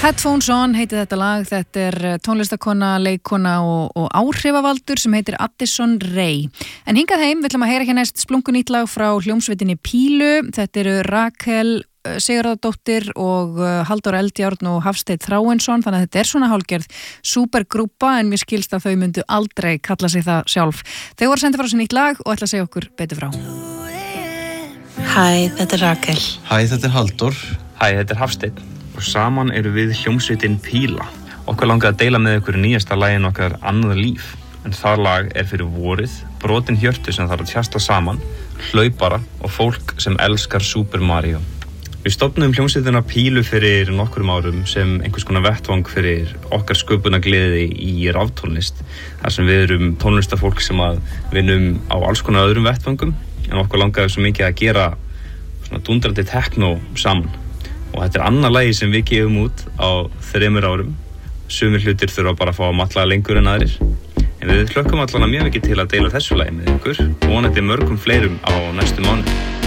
Headphones On heitir þetta lag, þetta tónlistakona, leikkona og áhrifavaldur sem heitir Addison Rae. En hingað heim, við ætlum að heyra hér næst splunkunýtt lag frá hljómsveitinni Pílu. Þetta eru Rakel Sigurðardóttir og Halldór Eldjárn og Hafsteinn Þráinsson, þannig að þetta svona hálfgerð supergrúpa en mér skilst að þau myndu aldrei kalla sig það sjálf. Þau voru að senda frá sér nýtt lag og ætla að segja okkur betur frá. Hæ, þetta Rakel. Hæ, þetta Halldór. Hæ, þetta Hafsteinn. Og saman eru við hljómsveitin Píla. Okkur langaði að deila með ykkur nýjasta lagin okkar Annað líf. En það lag er fyrir vorið, brotin hjörtu sem þarf að tjasta saman, hlaupara og fólk sem elskar Super Mario. Við stofnum hljómsveitina Pílu fyrir nokkrum árum sem einhvers konar vettvang fyrir okkar sköpunargleði í raftónlist. Þar sem við erum tónlistafólk sem að vinnum á alls konar öðrum vettvangum, en okkur langaði svo mikið að gera svona dundrandi techno saman. Og þetta annað lagi sem við gefum út á 3 árum. Sumir hlutir þurfa bara að fá að matla lengur en aðrir. En við hlökkum allan mjög mikið til að deila þessu lagi með ykkur og vonandi mörgum fleirum á næstu mánuði.